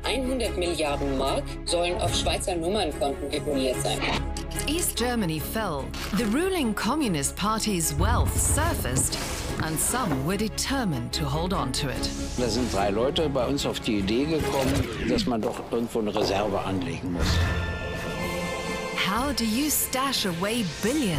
100 Milliarden Mark sollen auf Schweizer Nummernkonten deponiert sein. East Germany fell, the ruling Communist Party's wealth surfaced, and some were determined to hold on to it. Da sind 3 Leute bei uns auf die Idee gekommen, dass man doch irgendwo eine Reserve anlegen muss. How do you stash away billions?